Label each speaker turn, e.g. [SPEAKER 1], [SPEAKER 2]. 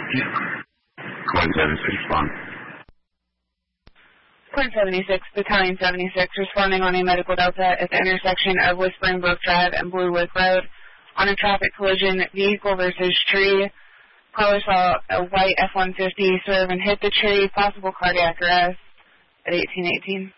[SPEAKER 1] Point 76, respond.
[SPEAKER 2] Point 76, Battalion 76, responding on a medical delta at the intersection of Whispering Brook Drive and Blue Lake Road. On a traffic collision, vehicle versus tree. Caller saw a white F-150 swerve and hit the tree, possible cardiac arrest at 1818.